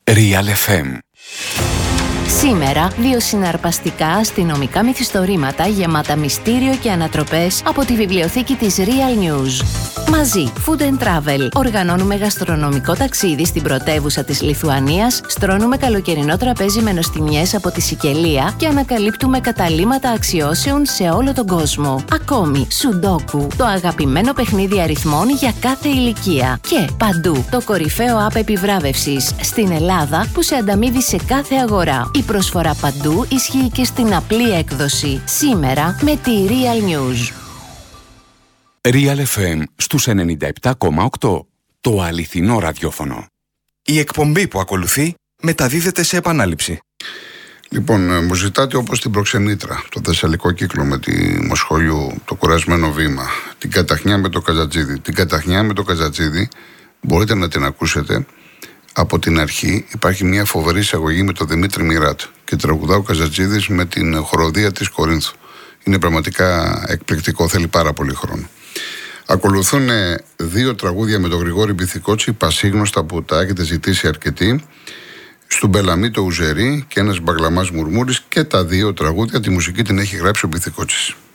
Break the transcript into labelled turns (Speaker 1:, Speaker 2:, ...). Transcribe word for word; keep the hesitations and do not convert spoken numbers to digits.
Speaker 1: Real εφ εμ.
Speaker 2: Σήμερα, δύο συναρπαστικά αστυνομικά μυθιστορήματα γεμάτα μυστήριο και ανατροπές από τη βιβλιοθήκη της Real News. Μαζί, Food and Travel. Οργανώνουμε γαστρονομικό ταξίδι στην πρωτεύουσα της Λιθουανίας, στρώνουμε καλοκαιρινό τραπέζι με νοστιμιές από τη Σικελία και ανακαλύπτουμε καταλύματα αξιώσεων σε όλο τον κόσμο. Ακόμη, Σουντόκου, το αγαπημένο παιχνίδι αριθμών για κάθε ηλικία. Και παντού, το κορυφαίο app επιβράβευσης στην Ελλάδα που σε ανταμείβει σε κάθε αγορά. Η προσφορά παντού ισχύει και στην απλή έκδοση. Σήμερα με τη Real News.
Speaker 1: Real εφ εμ στους ενενήντα επτά κόμμα οκτώ. Το αληθινό ραδιόφωνο.
Speaker 3: Η εκπομπή που ακολουθεί μεταδίδεται σε επανάληψη.
Speaker 4: Λοιπόν, μου ζητάτε όπως την Προξενήτρα, το Θεσσαλικό Κύκλο με τη Μοσχολιού, το Κουρασμένο Βήμα, την Καταχνιά με το Καζατζίδι. Την Καταχνιά με το Καζατζίδι μπορείτε να την ακούσετε από την αρχή. Υπάρχει μια φοβερή εισαγωγή με τον Δημήτρη Μιράτ και τραγουδά ο Καζατζίδης με την χοροδία της Κορίνθου. Είναι πραγματικά εκπληκτικό, θέλει πάρα πολύ χρόνο. Ακολουθούν δύο τραγούδια με τον Γρηγόρη Μπιθικότσι, πασίγνωστα που τα έχετε ζητήσει αρκετοί. Στου Μπελαμή το Ουζερί και ένας Μπαγλαμάς Μουρμούρης, και τα δύο τραγούδια τη μουσική την έχει γράψει ο Μπιθικότσης.